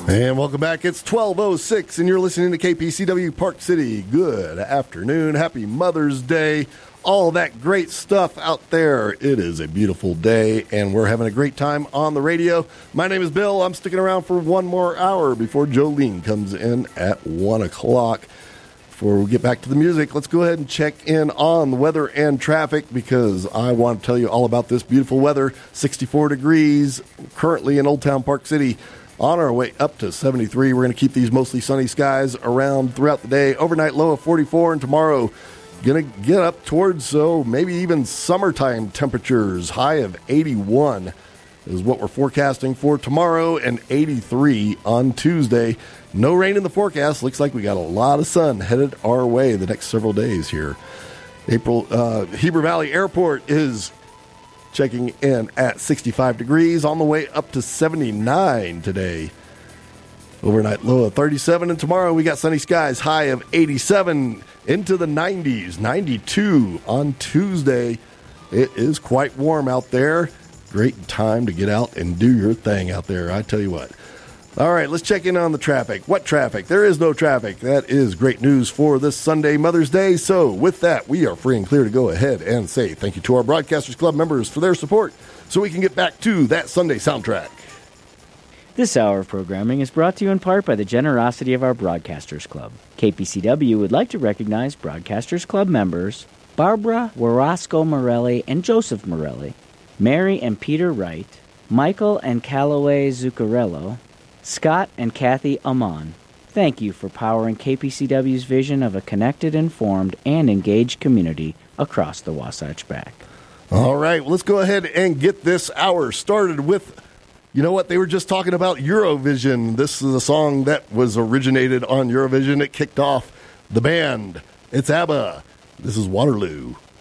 And welcome back. It's 12:06, and you're listening to KPCW Park City. Good afternoon. Happy Mother's Day. All that great stuff out there. It is a beautiful day, and we're having a great time on the radio. My name is Bill. I'm sticking around for one more hour before Jolene comes in at 1 o'clock. Before we get back to the music, let's go ahead and check in on the weather and traffic, because I want to tell you all about this beautiful weather. 64 degrees currently in Old Town Park City. On our way up to 73. We're going to keep these mostly sunny skies around throughout the day. Overnight low of 44, and tomorrow going to get up towards, maybe even summertime temperatures. High of 81 is what we're forecasting for tomorrow, and 83 on Tuesday. No rain in the forecast. Looks like we got a lot of sun headed our way the next several days here. Heber Valley Airport is checking in at 65 degrees, on the way up to 79 today. Overnight low of 37, and tomorrow we got sunny skies, high of 87, into the 90s, 92 on Tuesday. It is quite warm out there. Great time to get out and do your thing out there, I tell you what. All right, let's check in on the traffic. What traffic? There is no traffic. That is great news for this Sunday, Mother's Day. So with that, we are free and clear to go ahead and say thank you to our Broadcasters Club members for their support so we can get back to that Sunday soundtrack. This hour of programming is brought to you in part by the generosity of our Broadcasters Club. KPCW would like to recognize Broadcasters Club members Barbara Warasco Morelli and Joseph Morelli, Mary and Peter Wright, Michael and Callaway Zuccarello, Scott and Kathy Amon. Thank you for powering KPCW's vision of a connected, informed, and engaged community across the Wasatch Back. All right, well, let's go ahead and get this hour started with, you know what, they were just talking about Eurovision. This is a song that was originated on Eurovision. It kicked off the band. It's ABBA. This is Waterloo.